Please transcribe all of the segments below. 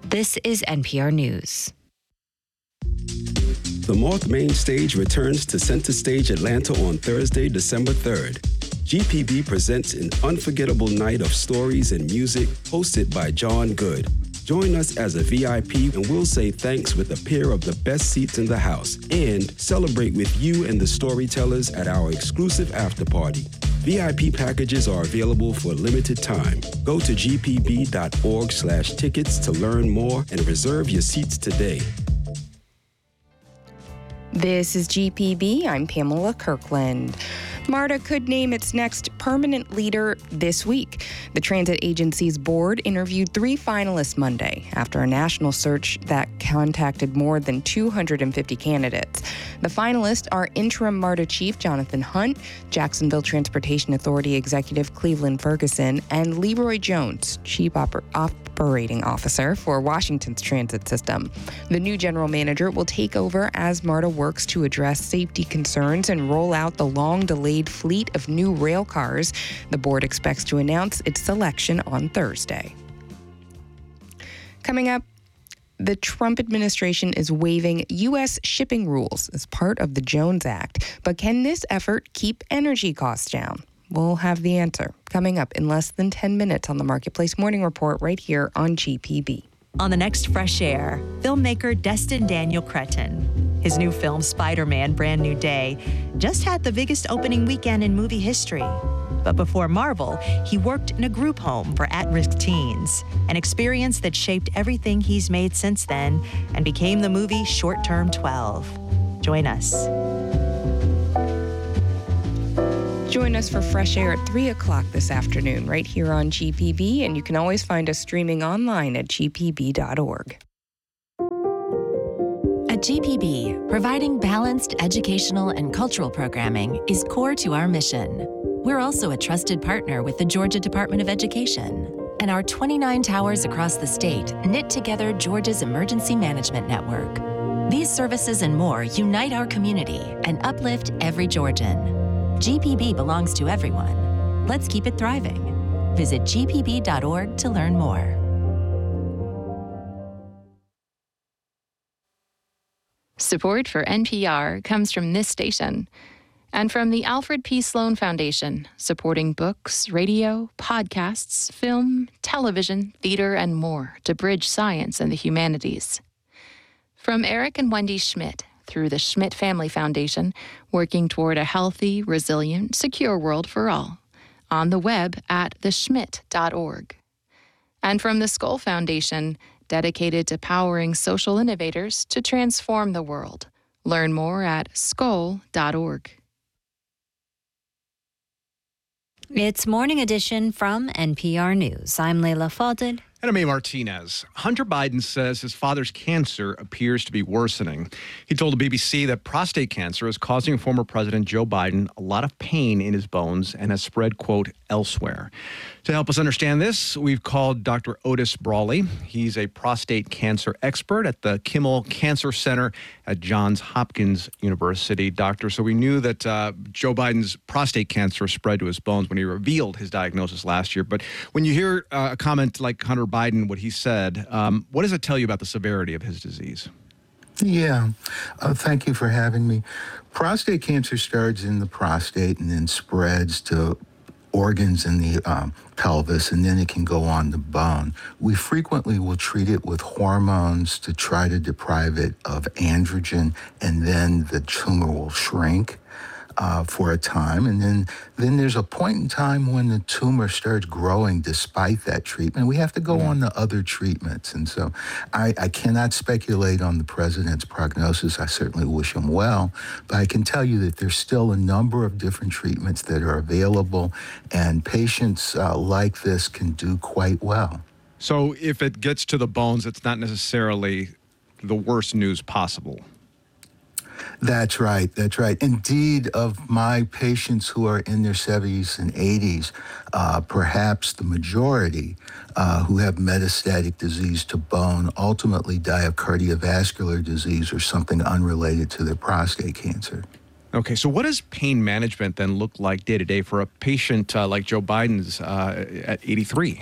This is NPR News. The Moth Main Stage returns to Center Stage Atlanta on Thursday, December 3rd. GPB presents an unforgettable night of stories and music hosted by John Good. Join us as a VIP and we'll say thanks with a pair of the best seats in the house and celebrate with you and the storytellers at our exclusive after party. VIP packages are available for a limited time. Go to gpb.org/tickets to learn more and reserve your seats today. This is GPB. I'm Pamela Kirkland. MARTA could name its next permanent leader this week. The transit agency's board interviewed 3 finalists Monday after a national search that contacted more than 250 candidates. The finalists are interim MARTA chief Jonathan Hunt, Jacksonville Transportation Authority executive Cleveland Ferguson, and Leroy Jones, chief operating officer for Washington's transit system. The new general manager will take over as MARTA works to address safety concerns and roll out the long-delayed fleet of new rail cars. The board expects to announce its selection on Thursday. Coming up, the Trump administration is waiving U.S. shipping rules as part of the Jones Act. But can this effort keep energy costs down? We'll have the answer coming up in less than 10 minutes on the Marketplace Morning Report right here on GPB. On the next Fresh Air, filmmaker Destin Daniel Cretton. His new film, Spider-Man: Brand New Day, just had the biggest opening weekend in movie history. But before Marvel, he worked in a group home for at-risk teens, an experience that shaped everything he's made since then and became the movie Short Term 12. Join us. Join us for Fresh Air at 3 o'clock this afternoon right here on GPB, and you can always find us streaming online at gpb.org. At GPB, providing balanced educational and cultural programming is core to our mission. We're also a trusted partner with the Georgia Department of Education, and our 29 towers across the state knit together Georgia's emergency management network. These services and more unite our community and uplift every Georgian. GPB belongs to everyone. Let's keep it thriving. Visit gpb.org to learn more. Support for NPR comes from this station and from the Alfred P. Sloan Foundation, supporting books, radio, podcasts, film, television, theater, and more to bridge science and the humanities. From Eric and Wendy Schmidt, through the Schmidt Family Foundation, working toward a healthy, resilient, secure world for all. On the web at theschmidt.org. And from the Skoll Foundation, dedicated to powering social innovators to transform the world. Learn more at skoll.org. It's Morning Edition from NPR News. I'm Leila Fadel. And I'm A. Martinez. Hunter Biden says his father's cancer appears to be worsening. He told the BBC that prostate cancer is causing former President Joe Biden a lot of pain in his bones and has spread, quote, elsewhere. To help us understand this, we've called Dr. Otis Brawley. He's a prostate cancer expert at the Kimmel Cancer Center at Johns Hopkins University. Doctor, so we knew that Joe Biden's prostate cancer spread to his bones when he revealed his diagnosis last year. But when you hear a comment like Hunter Biden, what he said, what does it tell you about the severity of his disease? Yeah, thank you for having me. Prostate cancer starts in the prostate and then spreads to organs in the pelvis, and then it can go on the bone. We frequently will treat it with hormones to try to deprive it of androgen, and then the tumor will shrink for a time. And then there's a point in time when the tumor starts growing despite that treatment. We have to go on to other treatments. And so I cannot speculate on the president's prognosis. I certainly wish him well, but I can tell you that there's still a number of different treatments that are available, and patients like this can do quite well. So if it gets to the bones, it's not necessarily the worst news possible. That's right. That's right. Indeed, of my patients who are in their 70s and 80s, perhaps the majority who have metastatic disease to bone ultimately die of cardiovascular disease or something unrelated to their prostate cancer. Okay, so what does pain management then look like day to day for a patient like Joe Biden's at 83?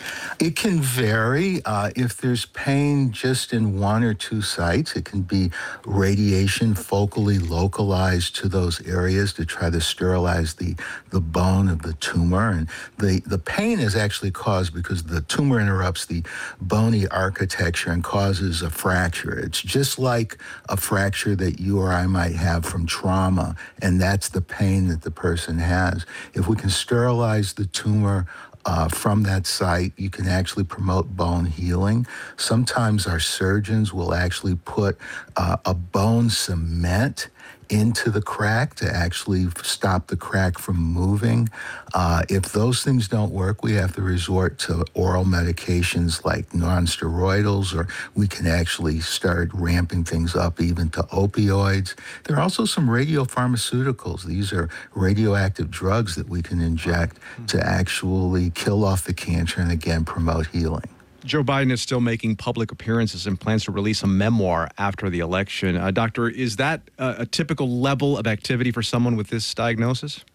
It can vary. If there's pain just in one or two sites, it can be radiation focally localized to those areas to try to sterilize the bone of the tumor. And the pain is actually caused because the tumor interrupts the bony architecture and causes a fracture. It's just like a fracture that you or I might have from trauma, and that's the pain that the person has. If we can sterilize the tumor from that site, you can actually promote bone healing. Sometimes our surgeons will actually put a bone cement into the crack to actually stop the crack from moving. If those things don't work, we have to resort to oral medications like nonsteroidals, or we can actually start ramping things up even to opioids. There are also some radiopharmaceuticals. These are radioactive drugs that we can inject to actually kill off the cancer and again promote healing. Joe Biden is still making public appearances and plans to release a memoir after the election. Doctor, is that a typical level of activity for someone with this diagnosis?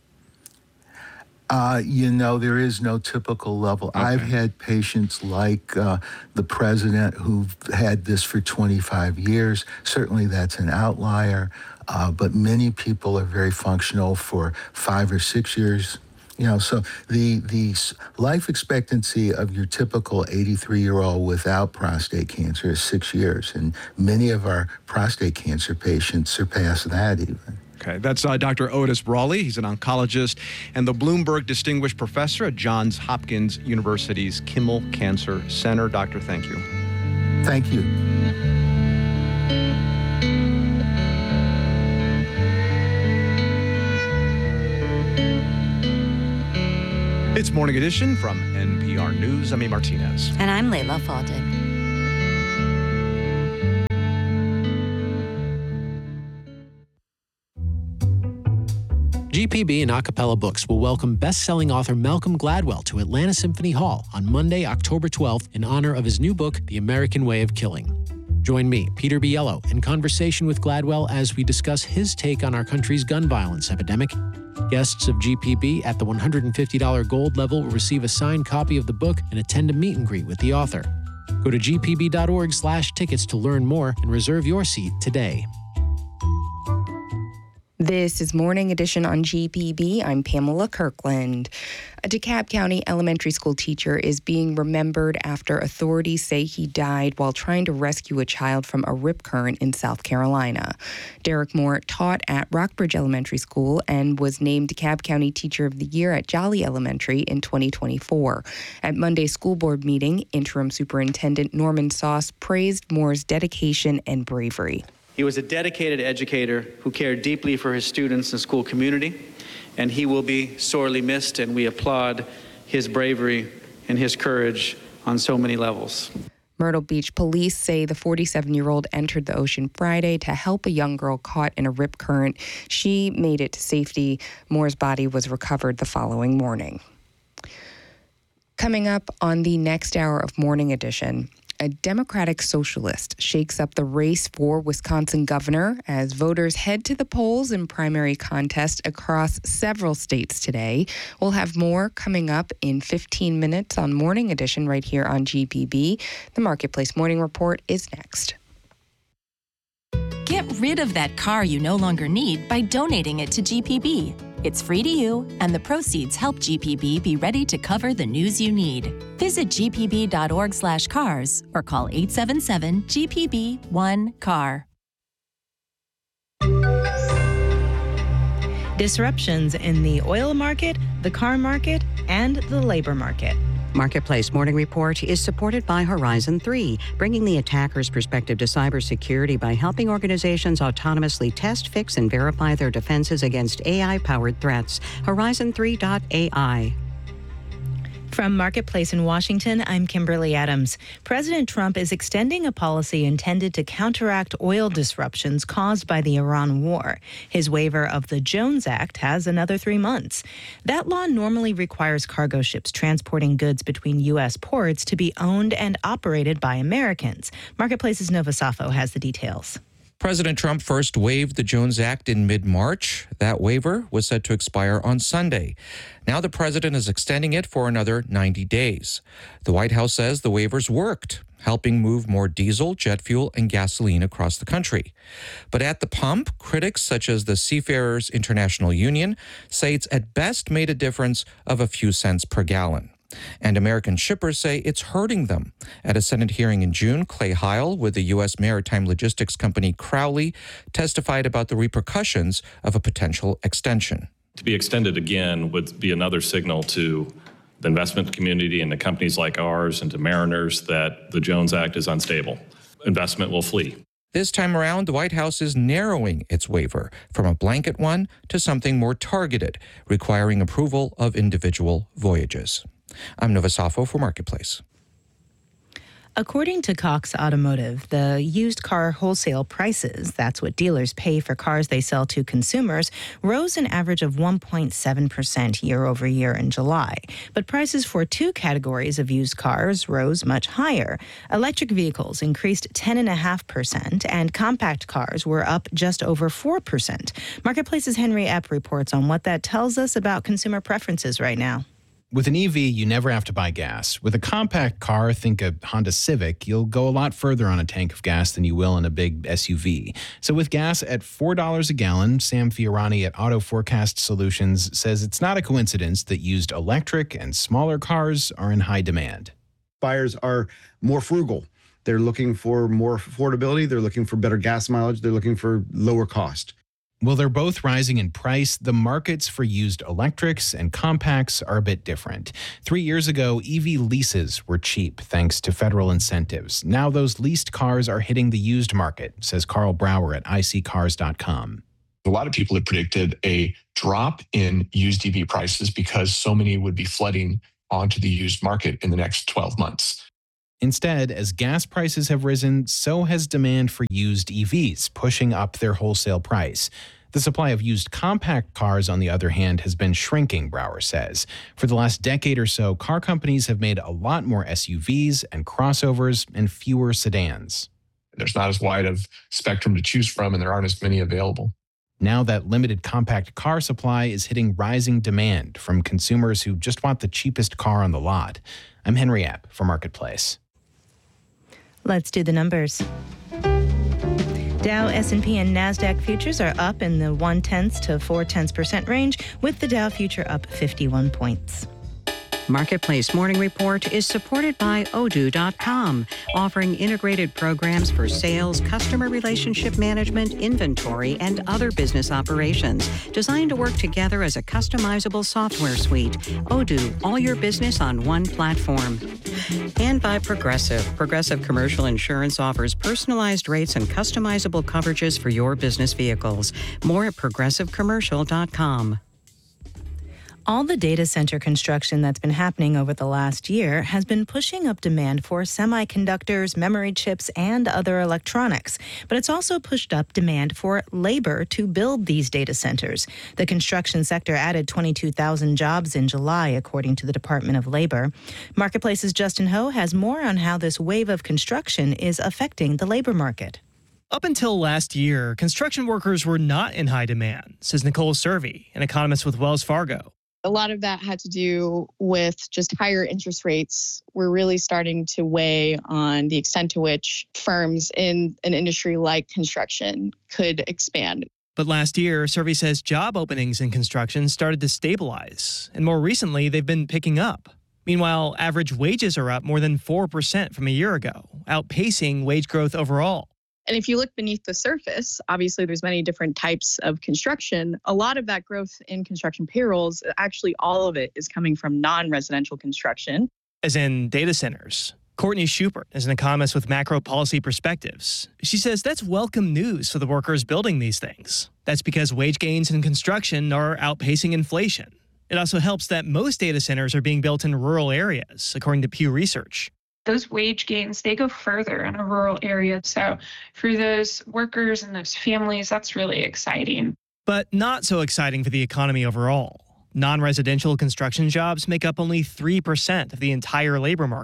There is no typical level. Okay. I've had patients like the president who've had this for 25 years. Certainly that's an outlier, but many people are very functional for 5 or 6 years. So the life expectancy of your typical 83-year-old without prostate cancer is 6 years, and many of our prostate cancer patients surpass that even. Okay, that's Dr. Otis Brawley. He's an oncologist and the Bloomberg Distinguished Professor at Johns Hopkins University's Kimmel Cancer Center. Doctor, thank you. Thank you. It's Morning Edition from NPR News. I'm A. Martinez. And I'm Leila Fadel. GPB and Acapella Books will welcome best-selling author Malcolm Gladwell to Atlanta Symphony Hall on Monday, October 12th, in honor of his new book, The American Way of Killing. Join me, Peter Biello, in conversation with Gladwell as we discuss his take on our country's gun violence epidemic. Guests of GPB at the $150 gold level will receive a signed copy of the book and attend a meet and greet with the author. Go to gpb.org/tickets to learn more and reserve your seat today. This is Morning Edition on GPB. I'm Pamela Kirkland. A DeKalb County elementary school teacher is being remembered after authorities say he died while trying to rescue a child from a rip current in South Carolina. Derek Moore taught at Rockbridge Elementary School and was named DeKalb County Teacher of the Year at Jolly Elementary in 2024. At Monday's school board meeting, Interim Superintendent Norman Sauce praised Moore's dedication and bravery. He was a dedicated educator who cared deeply for his students and school community, and he will be sorely missed, and we applaud his bravery and his courage on so many levels. Myrtle Beach police say the 47-year-old entered the ocean Friday to help a young girl caught in a rip current. She made it to safety. Moore's body was recovered the following morning. Coming up on the next hour of Morning Edition, a Democratic socialist shakes up the race for Wisconsin governor as voters head to the polls in primary contests across several states today. We'll have more coming up in 15 minutes on Morning Edition right here on GPB. The Marketplace Morning Report is next. Get rid of that car you no longer need by donating it to GPB. It's free to you, and the proceeds help GPB be ready to cover the news you need. Visit gpb.org/cars or call 877-GPB-1-CAR. Disruptions in the oil market, the car market, and the labor market. Marketplace Morning Report is supported by Horizon 3, bringing the attacker's perspective to cybersecurity by helping organizations autonomously test, fix, and verify their defenses against AI-powered threats. Horizon3.ai. From Marketplace in Washington, I'm Kimberly Adams. President Trump is extending a policy intended to counteract oil disruptions caused by the Iran war. His waiver of the Jones Act has another 3 months. That law normally requires cargo ships transporting goods between U.S. ports to be owned and operated by Americans. Marketplace's Nova Safo has the details. President Trump first waived the Jones Act in mid-March. That waiver was set to expire on Sunday. Now the president is extending it for another 90 days. The White House says the waivers worked, helping move more diesel, jet fuel, and gasoline across the country. But at the pump, critics such as the Seafarers International Union say it's at best made a difference of a few cents per gallon. And American shippers say it's hurting them. At a Senate hearing in June, Clay Heil with the U.S. maritime logistics company Crowley testified about the repercussions of a potential extension. To be extended again would be another signal to the investment community and to companies like ours and to mariners that the Jones Act is unstable. Investment will flee. This time around, the White House is narrowing its waiver from a blanket one to something more targeted, requiring approval of individual voyages. I'm Nova Safo for Marketplace. According to Cox Automotive, the used car wholesale prices, that's what dealers pay for cars they sell to consumers, rose an average of 1.7% year over year in July. But prices for two categories of used cars rose much higher. Electric vehicles increased 10.5%, and compact cars were up just over 4%. Marketplace's Henry Epp reports on what that tells us about consumer preferences right now. With an EV, you never have to buy gas. With a compact car, think a Honda Civic, you'll go a lot further on a tank of gas than you will in a big SUV. So with gas at $4 a gallon, Sam Fiorani at Auto Forecast Solutions says it's not a coincidence that used electric and smaller cars are in high demand. Buyers are more frugal. They're looking for more affordability. They're looking for better gas mileage. They're looking for lower cost. While they're both rising in price, the markets for used electrics and compacts are a bit different. 3 years ago, EV leases were cheap thanks to federal incentives. Now those leased cars are hitting the used market, says Carl Brower at iSeeCars.com. A lot of people had predicted a drop in used EV prices because so many would be flooding onto the used market in the next 12 months. Instead, as gas prices have risen, so has demand for used EVs, pushing up their wholesale price. The supply of used compact cars, on the other hand, has been shrinking, Brower says. For the last decade or so, car companies have made a lot more SUVs and crossovers and fewer sedans. There's not as wide of spectrum to choose from, and there aren't as many available. Now that limited compact car supply is hitting rising demand from consumers who just want the cheapest car on the lot. I'm Henry Epp for Marketplace. Let's do the numbers. Dow, S&P, and NASDAQ futures are up in the 0.1 to 0.4% range, with the Dow future up 51 points. Marketplace Morning Report is supported by Odoo.com, offering integrated programs for sales, customer relationship management, inventory, and other business operations, designed to work together as a customizable software suite. Odoo, all your business on one platform. And by Progressive. Progressive Commercial Insurance offers personalized rates and customizable coverages for your business vehicles. More at ProgressiveCommercial.com. All the data center construction that's been happening over the last year has been pushing up demand for semiconductors, memory chips, and other electronics. But it's also pushed up demand for labor to build these data centers. The construction sector added 22,000 jobs in July, according to the Department of Labor. Marketplace's Justin Ho has more on how this wave of construction is affecting the labor market. Up until last year, construction workers were not in high demand, says Nicole Cervi, an economist with Wells Fargo. A lot of that had to do with just higher interest rates. We're really starting to weigh on the extent to which firms in an industry like construction could expand. But last year, Cervi says job openings in construction started to stabilize, and more recently, they've been picking up. Meanwhile, average wages are up more than 4% from a year ago, outpacing wage growth overall. And if you look beneath the surface, obviously there's many different types of construction. A lot of that growth in construction payrolls, actually all of it is coming from non-residential construction. As in data centers. Courtney Schubert is an economist with Macro Policy Perspectives. She says that's welcome news for the workers building these things. That's because wage gains in construction are outpacing inflation. It also helps that most data centers are being built in rural areas, according to Pew Research. Those wage gains, they go further in a rural area. So for those workers and those families, that's really exciting. But not so exciting for the economy overall. Non-residential construction jobs make up only 3% of the entire labor market.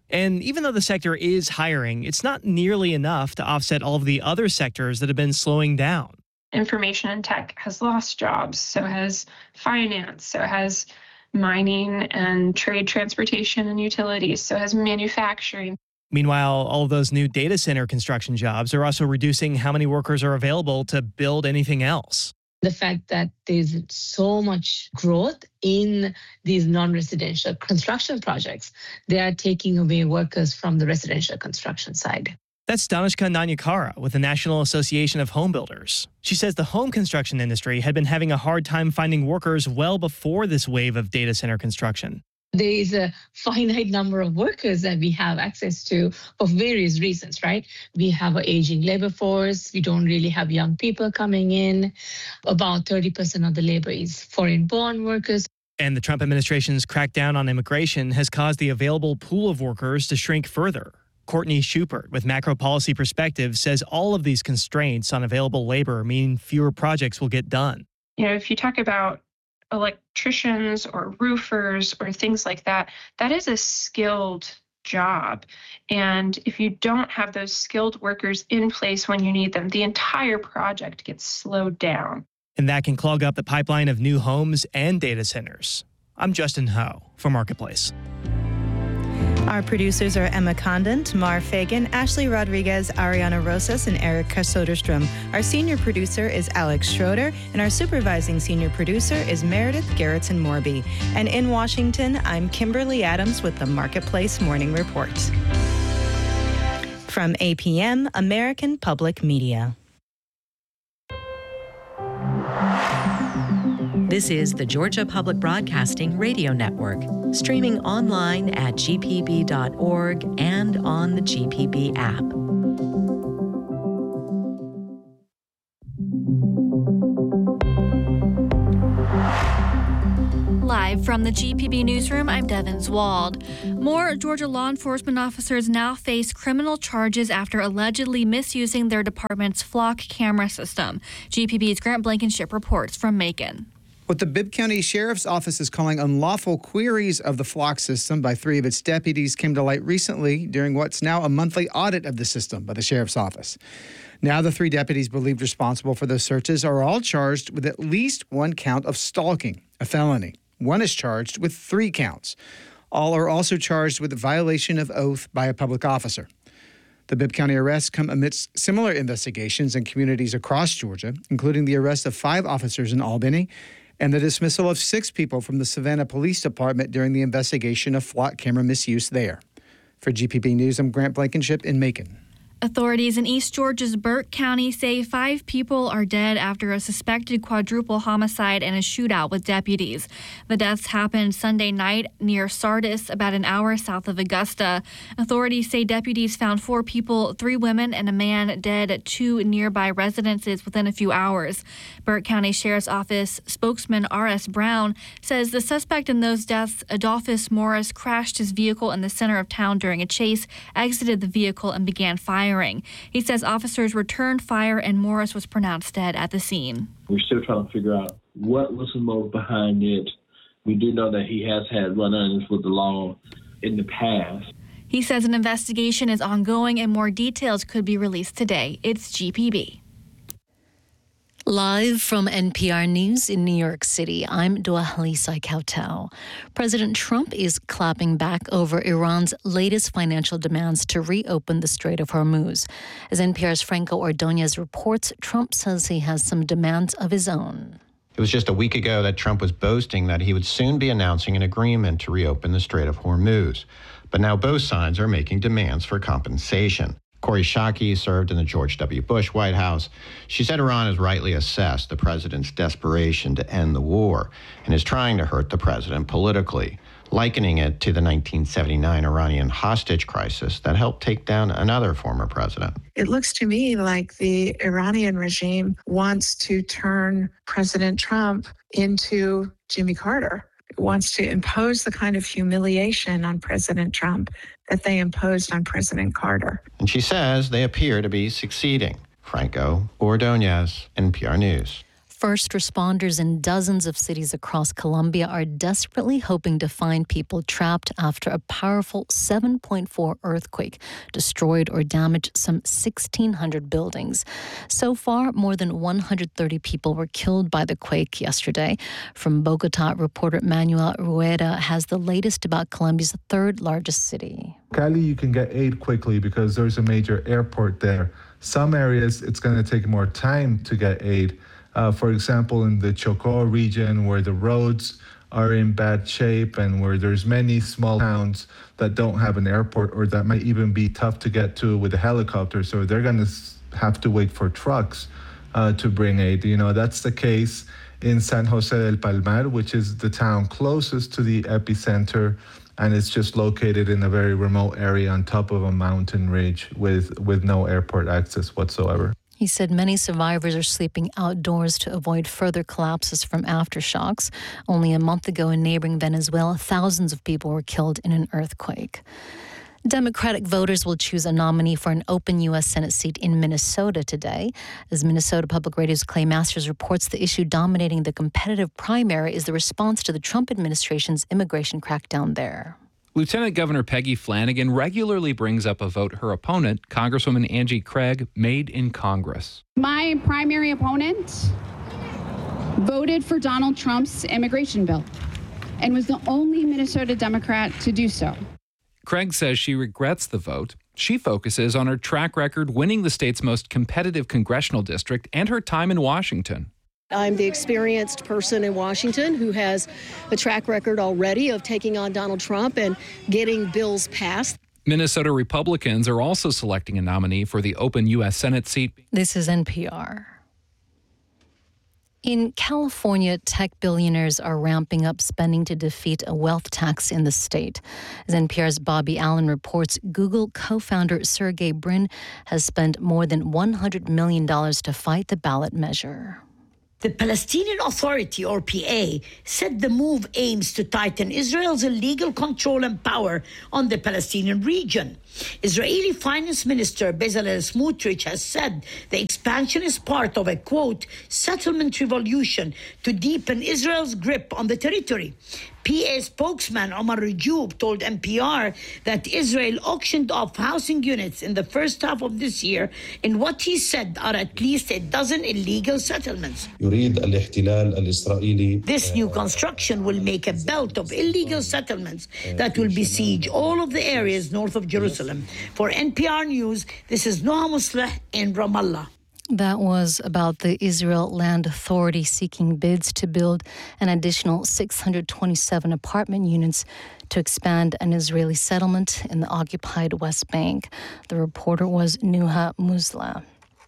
And even though the sector is hiring, it's not nearly enough to offset all of the other sectors that have been slowing down. Information and tech has lost jobs, so has finance, so has mining and trade, transportation, and utilities, so has manufacturing. Meanwhile, all of those new data center construction jobs are also reducing how many workers are available to build anything else. The fact that there's so much growth in these non-residential construction projects, they are taking away workers from the residential construction side. That's Danushka Nanyakara with the National Association of Home Builders. She says the home construction industry had been having a hard time finding workers well before this wave of data center construction. There is a finite number of workers that we have access to for various reasons, right? We have an aging labor force. We don't really have young people coming in. About 30% of the labor is foreign-born workers. And the Trump administration's crackdown on immigration has caused the available pool of workers to shrink further. Courtney Schubert with Macro Policy Perspective says all of these constraints on available labor mean fewer projects will get done. If you talk about electricians or roofers or things like that, that is a skilled job. And if you don't have those skilled workers in place when you need them, the entire project gets slowed down. And that can clog up the pipeline of new homes and data centers. I'm Justin Ho for Marketplace. Our producers are Emma Condon, Tamar Fagan, Ashley Rodriguez, Ariana Rosas, and Erica Soderstrom. Our senior producer is Alex Schroeder, and our supervising senior producer is Meredith Garrettson-Morby. And in Washington, I'm Kimberly Adams with the Marketplace Morning Report. From APM, American Public Media. This is the Georgia Public Broadcasting Radio Network, streaming online at gpb.org and on the GPB app. Live from the GPB newsroom, I'm Devin Wald. More Georgia law enforcement officers now face criminal charges after allegedly misusing their department's Flock camera system. GPB's Grant Blankenship reports from Macon. What the Bibb County Sheriff's Office is calling unlawful queries of the Flock system by 3 of its deputies came to light recently during what's now a monthly audit of the system by the Sheriff's Office. Now the 3 deputies believed responsible for those searches are all charged with at least 1 count of stalking, a felony. 1 is charged with 3 counts. All are also charged with violation of oath by a public officer. The Bibb County arrests come amidst similar investigations in communities across Georgia, including the arrest of 5 officers in Albany and the dismissal of 6 people from the Savannah Police Department during the investigation of Flock camera misuse there. For GPB News, I'm Grant Blankenship in Macon. Authorities in East Georgia's Burke County say 5 people are dead after a suspected quadruple homicide and a shootout with deputies. The deaths happened Sunday night near Sardis, about an hour south of Augusta. Authorities say deputies found 4 people, 3 women and a man dead at 2 nearby residences within a few hours. Burke County Sheriff's Office spokesman R.S. Brown says the suspect in those deaths, Adolphus Morris, crashed his vehicle in the center of town during a chase, exited the vehicle, and began firing. He says officers returned fire and Morris was pronounced dead at the scene. We're still trying to figure out what was the motive behind it. We do know that he has had run-ins with the law in the past. He says an investigation is ongoing and more details could be released today. It's GPB. Live from NPR News in New York City, I'm Dua-Halisa Kautel. President Trump is clapping back over Iran's latest financial demands to reopen the Strait of Hormuz. As NPR's Franco Ordonez reports, Trump says he has some demands of his own. It was just a week ago that Trump was boasting that he would soon be announcing an agreement to reopen the Strait of Hormuz. But now both sides are making demands for compensation. Kori Schake served in the George W. Bush White House. She said Iran has rightly assessed the president's desperation to end the war and is trying to hurt the president politically, likening it to the 1979 Iranian hostage crisis that helped take down another former president. It looks to me like the Iranian regime wants to turn President Trump into Jimmy Carter. It wants to impose the kind of humiliation on President Trump that they imposed on President Carter. And she says they appear to be succeeding. Franco Ordonez, NPR News. First responders in dozens of cities across Colombia are desperately hoping to find people trapped after a powerful 7.4 earthquake destroyed or damaged some 1,600 buildings. So far, more than 130 people were killed by the quake yesterday. From Bogota, reporter Manuel Rueda has the latest about Colombia's third largest city. Cali, you can get aid quickly because there's a major airport there. Some areas, it's going to take more time to get aid. For example, in the Chocó region, where the roads are in bad shape and where there's many small towns that don't have an airport or that might even be tough to get to with a helicopter. So they're going to have to wait for trucks to bring aid. You know, that's the case in San Jose del Palmar, which is the town closest to the epicenter. And it's just located in a very remote area on top of a mountain ridge with no airport access whatsoever. He said many survivors are sleeping outdoors to avoid further collapses from aftershocks. Only a month ago in neighboring Venezuela, thousands of people were killed in an earthquake. Democratic voters will choose a nominee for an open U.S. Senate seat in Minnesota today. As Minnesota Public Radio's Clay Masters reports, the issue dominating the competitive primary is the response to the Trump administration's immigration crackdown there. Lieutenant Governor Peggy Flanagan regularly brings up a vote her opponent, Congresswoman Angie Craig, made in Congress. My primary opponent voted for Donald Trump's immigration bill and was the only Minnesota Democrat to do so. Craig says she regrets the vote. She focuses on her track record winning the state's most competitive congressional district and her time in Washington. I'm the experienced person in Washington who has a track record already of taking on Donald Trump and getting bills passed. Minnesota Republicans are also selecting a nominee for the open U.S. Senate seat. This is NPR. In California, tech billionaires are ramping up spending to defeat a wealth tax in the state. As NPR's Bobby Allen reports, Google co-founder Sergey Brin has spent more than $100 million to fight the ballot measure. The Palestinian Authority, or PA, said the move aims to tighten Israel's illegal control and power on the Palestinian region. Israeli Finance Minister Bezalel Smotrich has said the expansion is part of a, quote, settlement revolution to deepen Israel's grip on the territory. PA spokesman Omar Rajoub told NPR that Israel auctioned off housing units in the first half of this year in what he said are at least a dozen illegal settlements. This new construction will make a belt of illegal settlements that will besiege all of the areas north of Jerusalem. For NPR News, this is Noha Musleh in Ramallah. That was about the Israel Land Authority seeking bids to build an additional 627 apartment units to expand an Israeli settlement in the occupied West Bank. The reporter was Noha Musleh.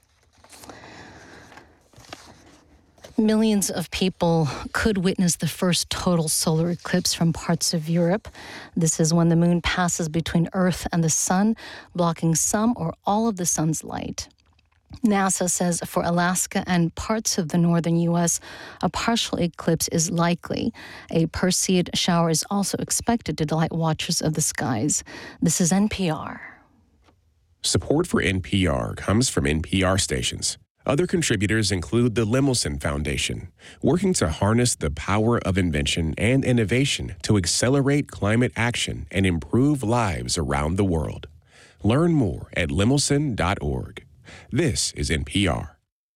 Millions of people could witness the first total solar eclipse from parts of Europe. This is when the moon passes between Earth and the sun, blocking some or all of the sun's light. NASA says for Alaska and parts of the northern U.S., a partial eclipse is likely. A Perseid shower is also expected to delight watchers of the skies. This is NPR. Support for NPR comes from NPR stations. Other contributors include the Lemelson Foundation, working to harness the power of invention and innovation to accelerate climate action and improve lives around the world. Learn more at lemelson.org. This is NPR.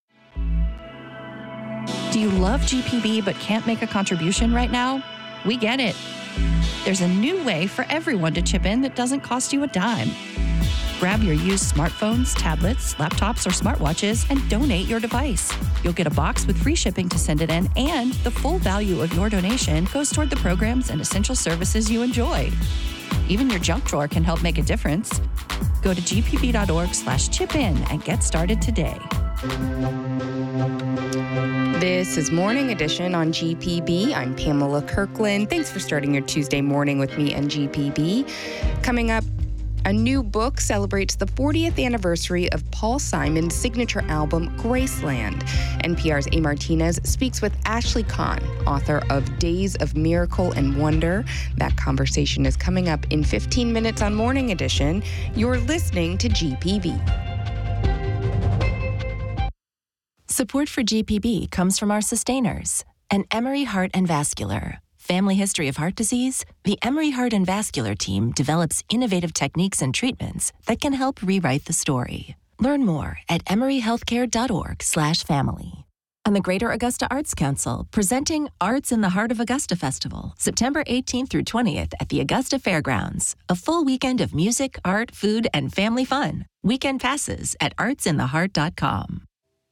Do you love GPB but can't make a contribution right now? We get it. There's a new way for everyone to chip in that doesn't cost you a dime. Grab your used smartphones, tablets, laptops, or smartwatches and donate your device. You'll get a box with free shipping to send it in, and the full value of your donation goes toward the programs and essential services you enjoy. Even your junk drawer can help make a difference. Go to gpb.org/chip-in and get started today. This is Morning Edition on GPB. I'm Pamela Kirkland. Thanks for starting your Tuesday morning with me and GPB. Coming up, a new book celebrates the 40th anniversary of Paul Simon's signature album, Graceland. NPR's A. Martinez speaks with Ashley Kahn, author of Days of Miracle and Wonder. That conversation is coming up in 15 minutes on Morning Edition. You're listening to GPB. Support for GPB comes from our sustainers and Emory Heart and Vascular. Family history of heart disease? The Emory Heart and Vascular team develops innovative techniques and treatments that can help rewrite the story. Learn more at emoryhealthcare.org/family. And the Greater Augusta Arts Council, presenting Arts in the Heart of Augusta Festival, September 18th through 20th at the Augusta Fairgrounds. A full weekend of music, art, food, and family fun. Weekend passes at artsintheheart.com.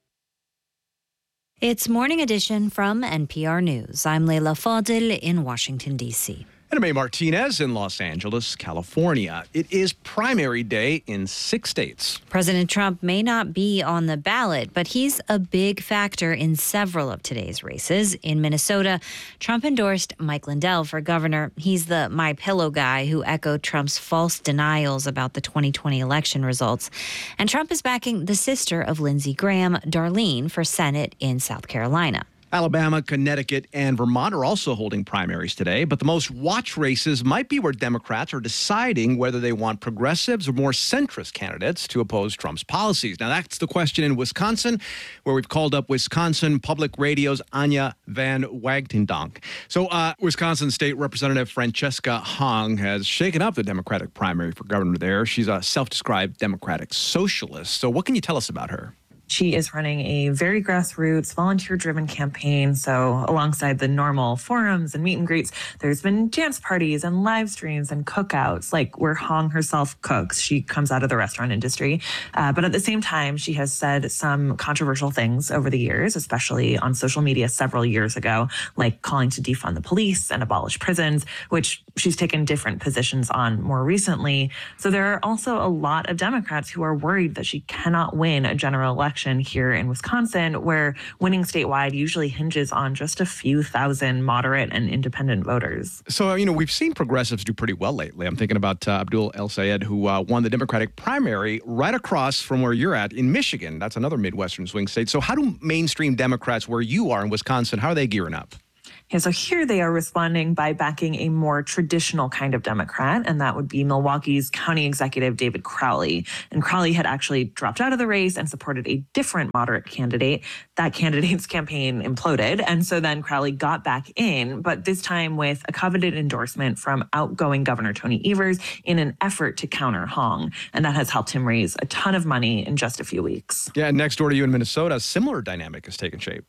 It's Morning Edition from NPR News. I'm Leila Fadil in Washington, D.C. And May Martinez in Los Angeles, California. It is primary day in 6 states. President Trump may not be on the ballot, but he's a big factor in several of today's races. In Minnesota, Trump endorsed Mike Lindell for governor. He's the My Pillow guy who echoed Trump's false denials about the 2020 election results. And Trump is backing the sister of Lindsey Graham, Darlene, for Senate in South Carolina. Alabama, Connecticut, and Vermont are also holding primaries today, but the most watched races might be where Democrats are deciding whether they want progressives or more centrist candidates to oppose Trump's policies. Now, that's the question in Wisconsin, where we've called up Wisconsin Public Radio's Anya van Wagtendonk. So, Wisconsin State Representative Francesca Hong has shaken up the Democratic primary for governor there. She's a self-described Democratic socialist. So what can you tell us about her? She is running a very grassroots, volunteer-driven campaign. So alongside the normal forums and meet and greets, there's been dance parties and live streams and cookouts, like where Hong herself cooks. She comes out of the restaurant industry. But at the same time, she has said some controversial things over the years, especially on social media several years ago, like calling to defund the police and abolish prisons, which she's taken different positions on more recently. So there are also a lot of Democrats who are worried that she cannot win a general election here in Wisconsin, where winning statewide usually hinges on just a few thousand moderate and independent voters. So, we've seen progressives do pretty well lately. I'm thinking about Abdul El Sayed, who won the Democratic primary right across from where you're at in Michigan. That's another Midwestern swing state. So how do mainstream Democrats where you are in Wisconsin, how are they gearing up? Yeah, so here they are responding by backing a more traditional kind of Democrat, and that would be Milwaukee's County Executive David Crowley. And Crowley had actually dropped out of the race and supported a different moderate candidate. That candidate's campaign imploded, and so then Crowley got back in, but this time with a coveted endorsement from outgoing Governor Tony Evers in an effort to counter Hong. And that has helped him raise a ton of money in just a few weeks. Yeah, next door to you in Minnesota, a similar dynamic has taken shape.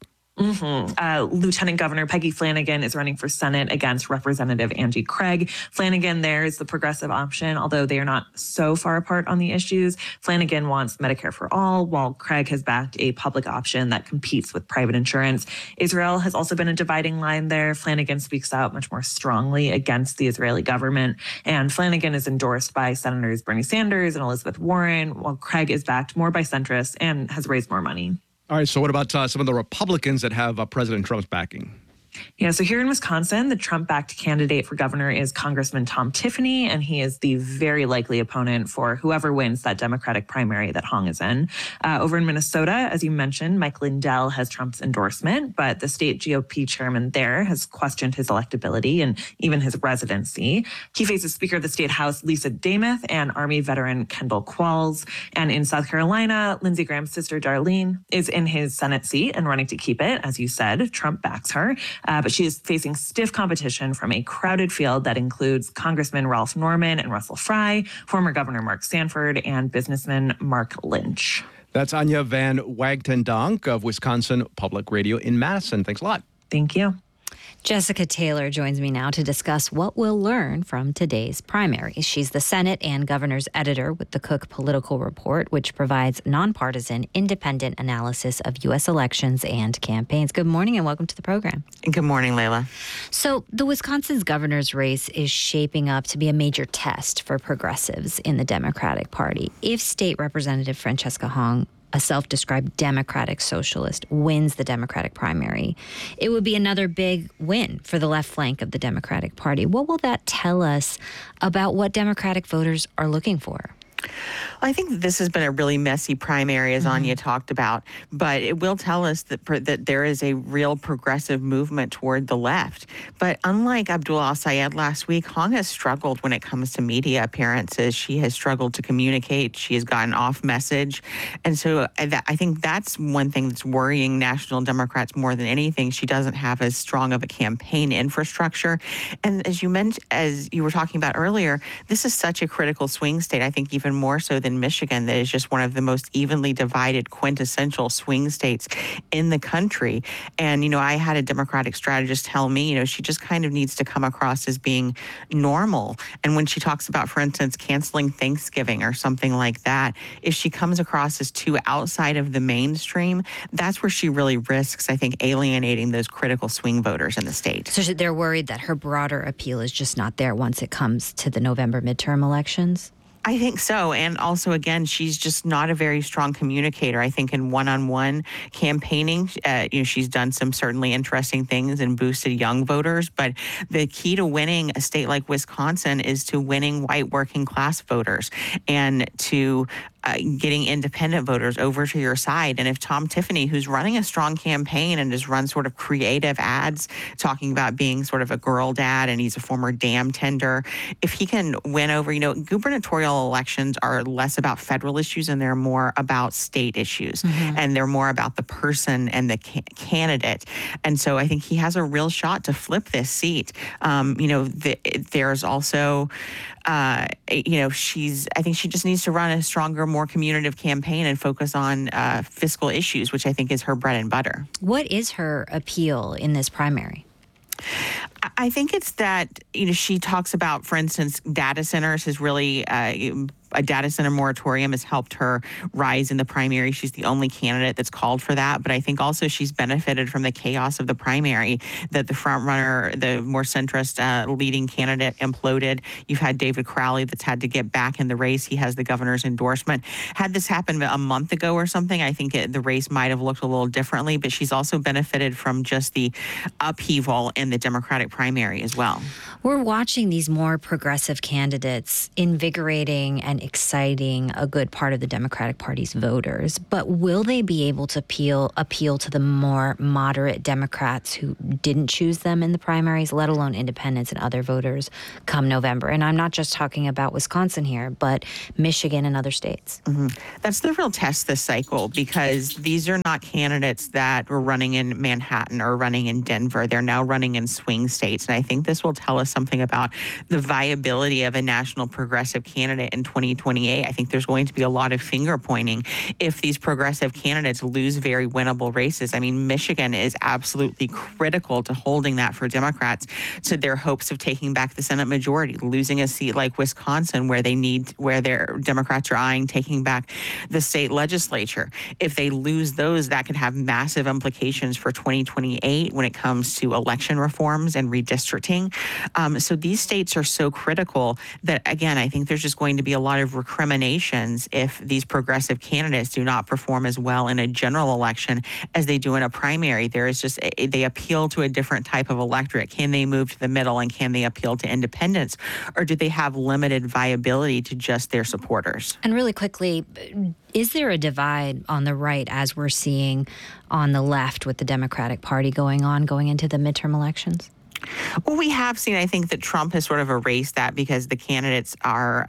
Lieutenant Governor Peggy Flanagan is running for Senate against Representative Angie Craig. Flanagan there is the progressive option, although they are not so far apart on the issues. Flanagan wants Medicare for all, while Craig has backed a public option that competes with private insurance. Israel has also been a dividing line there. Flanagan speaks out much more strongly against the Israeli government, and Flanagan is endorsed by Senators Bernie Sanders and Elizabeth Warren, while Craig is backed more by centrists and has raised more money. All right, so what about some of the Republicans that have President Trump's backing? Yeah, so here in Wisconsin, the Trump-backed candidate for governor is Congressman Tom Tiffany, and he is the very likely opponent for whoever wins that Democratic primary that Hong is in. Over in Minnesota, as you mentioned, Mike Lindell has Trump's endorsement, but the state GOP chairman there has questioned his electability and even his residency. He faces Speaker of the State House Lisa Demuth and Army veteran Kendall Qualls. And in South Carolina, Lindsey Graham's sister Darlene is in his Senate seat and running to keep it. As you said, Trump backs her. But she is facing stiff competition from a crowded field that includes Congressman Ralph Norman and Russell Fry, former Governor Mark Sanford, and businessman Mark Lynch. That's Anya van Wagtendonk of Wisconsin Public Radio in Madison. Thanks a lot. Thank you. Jessica Taylor joins me now to discuss what we'll learn from today's primaries. She's the Senate and Governor's editor with the Cook Political Report, which provides nonpartisan, independent analysis of U.S. elections and campaigns. Good morning and welcome to the program. Good morning, Layla. So the Wisconsin's governor's race is shaping up to be a major test for progressives in the Democratic Party. If State Representative Francesca Hong, a self-described Democratic socialist, wins the Democratic primary, it would be another big win for the left flank of the Democratic Party. What will that tell us about what Democratic voters are looking for? I think this has been a really messy primary, as Anya talked about, but it will tell us that there is a real progressive movement toward the left. But unlike Abdul Al-Sayed last week, Hong has struggled when it comes to media appearances. She has struggled to communicate. She has gotten off message. And so I think that's one thing that's worrying National Democrats more than anything. She doesn't have as strong of a campaign infrastructure. And as you mentioned, as you were talking about earlier, this is such a critical swing state, I think even more so than Michigan, that is just one of the most evenly divided quintessential swing states in the country. And, I had a Democratic strategist tell me, she just kind of needs to come across as being normal. And when she talks about, for instance, canceling Thanksgiving or something like that, if she comes across as too outside of the mainstream, that's where she really risks, I think, alienating those critical swing voters in the state. So they're worried that her broader appeal is just not there once it comes to the November midterm elections? I think so. And also, again, she's just not a very strong communicator. I think in one-on-one campaigning, she's done some certainly interesting things and boosted young voters. But the key to winning a state like Wisconsin is to winning white working class voters and to getting independent voters over to your side. And if Tom Tiffany, who's running a strong campaign and just runs sort of creative ads talking about being sort of a girl dad and he's a former dam tender, if he can win over, gubernatorial elections are less about federal issues and they're more about state issues. And they're more about the person and the candidate. And so I think he has a real shot to flip this seat. There's also, I think she just needs to run a stronger, more communicative campaign and focus on fiscal issues, which I think is her bread and butter. What is her appeal in this primary? I think it's that, she talks about, for instance, data centers is really a data center moratorium has helped her rise in the primary. She's the only candidate that's called for that. But I think also she's benefited from the chaos of the primary, that the front runner, the more centrist leading candidate imploded. You've had David Crowley that's had to get back in the race. He has the governor's endorsement. Had this happened a month ago or something, I think the race might have looked a little differently. But she's also benefited from just the upheaval in the Democratic primary as well. We're watching these more progressive candidates invigorating and exciting a good part of the Democratic Party's voters, but will they be able to appeal to the more moderate Democrats who didn't choose them in the primaries, let alone independents and other voters come November? And I'm not just talking about Wisconsin here, but Michigan and other states. That's the real test this cycle, because these are not candidates that were running in Manhattan or running in Denver. They're now running in swing states. And I think this will tell us something about the viability of a national progressive candidate in 2028. I think there's going to be a lot of finger pointing if these progressive candidates lose very winnable races. I mean, Michigan is absolutely critical to holding that for Democrats to their hopes of taking back the Senate majority. Losing a seat like Wisconsin, where their Democrats are eyeing taking back the state legislature. If they lose those, that could have massive implications for 2028 when it comes to election reforms and redistricting. So these states are so critical that, again, I think there's just going to be a lot of recriminations if these progressive candidates do not perform as well in a general election as they do in a primary. They appeal to a different type of electorate. Can they move to the middle, and can they appeal to independents, or do they have limited viability to just their supporters? And really quickly, is there a divide on the right as we're seeing on the left with the Democratic Party going into the midterm elections? Well, we have seen, I think, that Trump has sort of erased that because the candidates are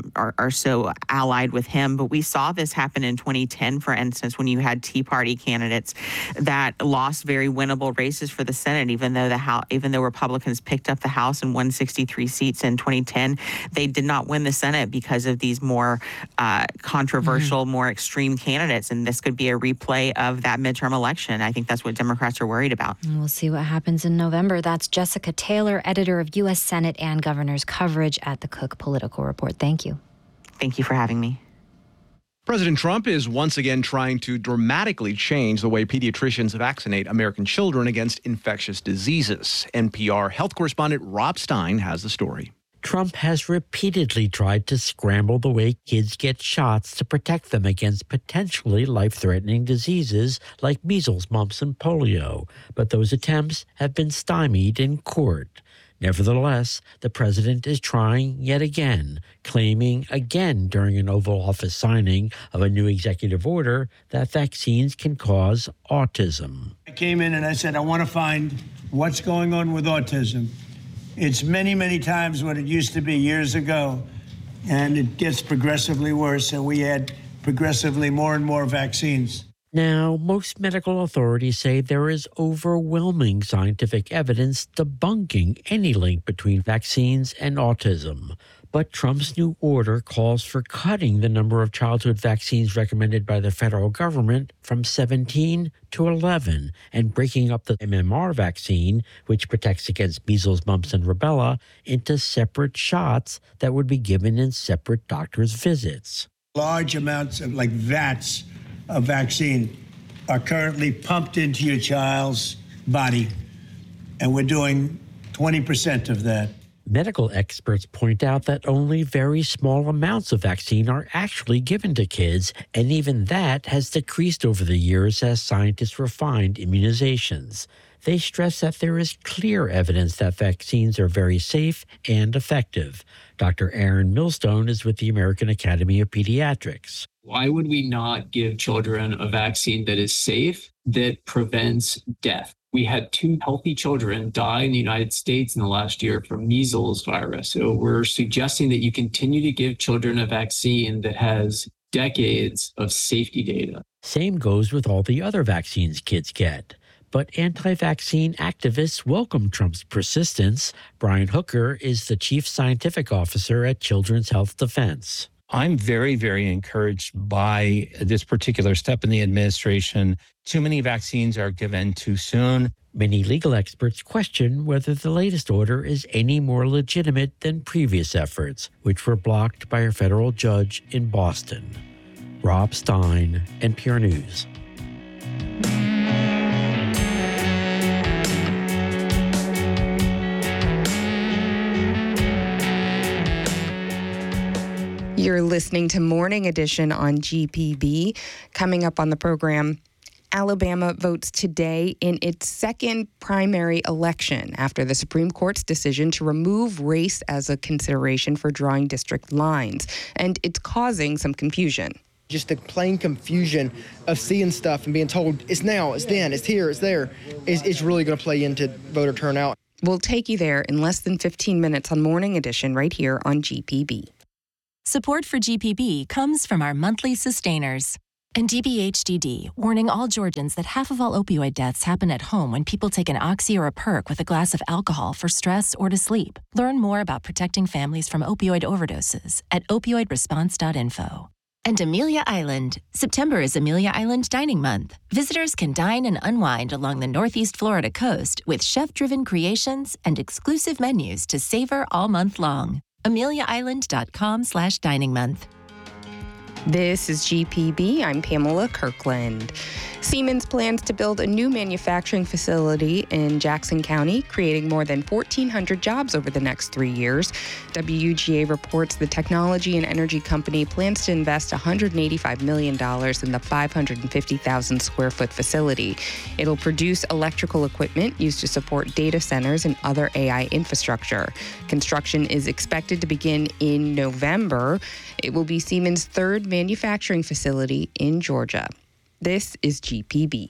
so allied with him. But we saw this happen in 2010, for instance, when you had Tea Party candidates that lost very winnable races for the Senate, even though Republicans picked up the House and won 63 seats in 2010, they did not win the Senate because of these more controversial, more extreme candidates. And this could be a replay of that midterm election. I think that's what Democrats are worried about. And we'll see what happens in November. That's Jessica Taylor, editor of U.S. Senate and Governor's coverage at the Cook Political Report. Thank you. Thank you for having me. President Trump is once again trying to dramatically change the way pediatricians vaccinate American children against infectious diseases. NPR health correspondent Rob Stein has the story. Trump has repeatedly tried to scramble the way kids get shots to protect them against potentially life-threatening diseases like measles, mumps, and polio. But those attempts have been stymied in court. Nevertheless, the president is trying yet again, claiming again during an Oval Office signing of a new executive order that vaccines can cause autism. I came in and I said, I want to find what's going on with autism. It's many, many times what it used to be years ago, and it gets progressively worse, and we add progressively more and more vaccines. Now, most medical authorities say there is overwhelming scientific evidence debunking any link between vaccines and autism. But Trump's new order calls for cutting the number of childhood vaccines recommended by the federal government from 17 to 11 and breaking up the MMR vaccine, which protects against measles, mumps, and rubella, into separate shots that would be given in separate doctors' visits. Large amounts of vats of vaccine are currently pumped into your child's body, and we're doing 20% of that. Medical experts point out that only very small amounts of vaccine are actually given to kids, and even that has decreased over the years as scientists refined immunizations. They stress that there is clear evidence that vaccines are very safe and effective. Dr. Aaron Millstone is with the American Academy of Pediatrics. Why would we not give children a vaccine that is safe, that prevents death? We had 2 healthy children die in the United States in the last year from measles virus. So we're suggesting that you continue to give children a vaccine that has decades of safety data. Same goes with all the other vaccines kids get. But anti-vaccine activists welcome Trump's persistence. Brian Hooker is the chief scientific officer at Children's Health Defense. I'm very, very encouraged by this particular step in the administration. Too many vaccines are given too soon. Many legal experts question whether the latest order is any more legitimate than previous efforts, which were blocked by a federal judge in Boston. Rob Stein, NPR News. You're listening to Morning Edition on GPB. Coming up on the program, Alabama votes today in its second primary election after the Supreme Court's decision to remove race as a consideration for drawing district lines, and it's causing some confusion. Just the plain confusion of seeing stuff and being told it's now, it's then, it's here, it's there, is really going to play into voter turnout. We'll take you there in less than 15 minutes on Morning Edition right here on GPB. Support for GPB comes from our monthly sustainers. And DBHDD, warning all Georgians that half of all opioid deaths happen at home when people take an Oxy or a Perk with a glass of alcohol for stress or to sleep. Learn more about protecting families from opioid overdoses at opioidresponse.info. And Amelia Island. September is Amelia Island Dining Month. Visitors can dine and unwind along the Northeast Florida coast with chef-driven creations and exclusive menus to savor all month long. AmeliaIsland.com/dining month. This is GPB. I'm Pamela Kirkland. Siemens plans to build a new manufacturing facility in Jackson County, creating more than 1,400 jobs over the next 3 years. WGA reports the technology and energy company plans to invest $185 million in the 550,000 square foot facility. It'll produce electrical equipment used to support data centers and other AI infrastructure. Construction is expected to begin in November. It will be Siemens' third manufacturing facility in Georgia. This is GPB.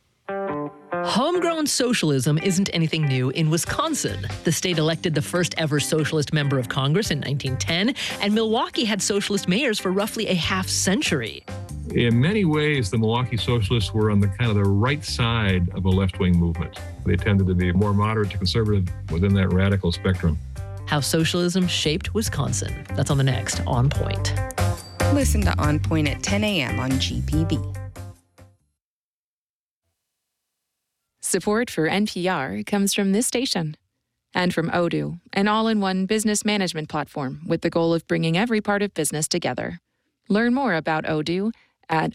Homegrown socialism isn't anything new in Wisconsin. The state elected the first ever socialist member of Congress in 1910, and Milwaukee had socialist mayors for roughly a half century. In many ways, the Milwaukee socialists were on the kind of the right side of a left-wing movement. They tended to be more moderate to conservative within that radical spectrum. How socialism shaped Wisconsin. That's on the next On Point. Listen to On Point at 10 a.m. on GPB. Support for NPR comes from this station and from Odoo, an all-in-one business management platform with the goal of bringing every part of business together. Learn more about Odoo at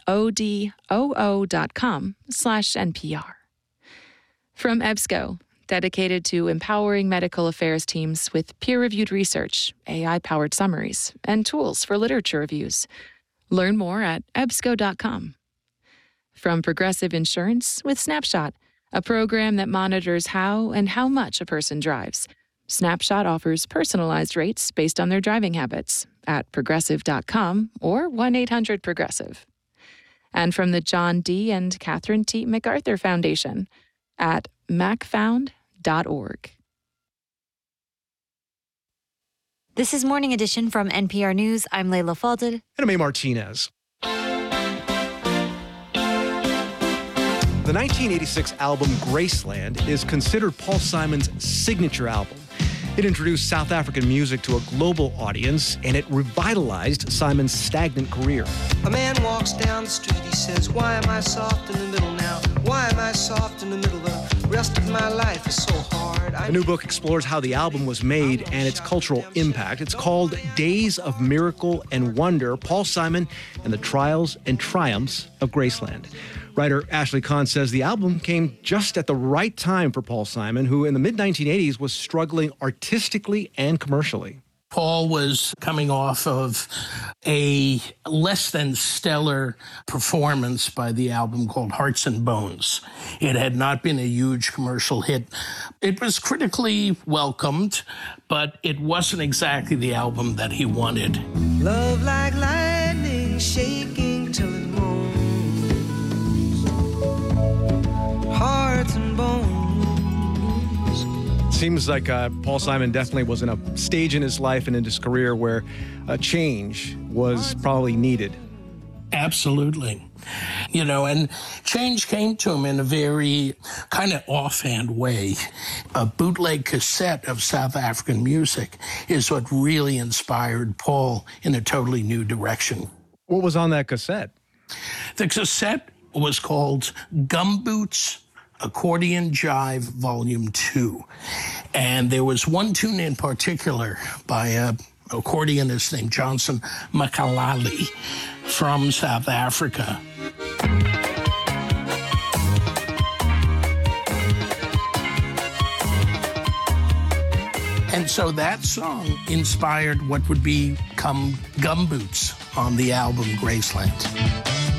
odoo.com/NPR. From EBSCO, dedicated to empowering medical affairs teams with peer-reviewed research, AI-powered summaries, and tools for literature reviews. Learn more at ebsco.com. From Progressive Insurance with Snapshot, a program that monitors how and how much a person drives. Snapshot offers personalized rates based on their driving habits at progressive.com or 1-800-PROGRESSIVE. And from the John D. and Catherine T. MacArthur Foundation at macfound.org. This is Morning Edition from NPR News. I'm Layla Falded. And I'm A. Martinez. The 1986 album Graceland is considered Paul Simon's signature album. It introduced South African music to a global audience, and it revitalized Simon's stagnant career. A man walks down the street, he says, why am I soft in the middle now? Why am I soft in the middle? The rest of my life is so hard. The new book explores how the album was made and its cultural impact. It's called Days of Miracle and Wonder, Paul Simon and the Trials and Triumphs of Graceland. Writer Ashley Kahn says the album came just at the right time for Paul Simon, who in the mid-1980s was struggling artistically and commercially. Paul was coming off of a less than stellar performance by the album called Hearts and Bones. It had not been a huge commercial hit. It was critically welcomed, but it wasn't exactly the album that he wanted. Love like lightning shaking till it moans. Hearts and bones. Seems like Paul Simon definitely was in a stage in his life and in his career where a change was probably needed. Absolutely. You know, and change came to him in a very kind of offhand way. A bootleg cassette of South African music is what really inspired Paul in a totally new direction. What was on that cassette? The cassette was called Gumboots Accordion Jive Volume 2. And there was one tune in particular by an accordionist named Johnson Makalali from South Africa. And so that song inspired what would become Gumboots on the album Graceland.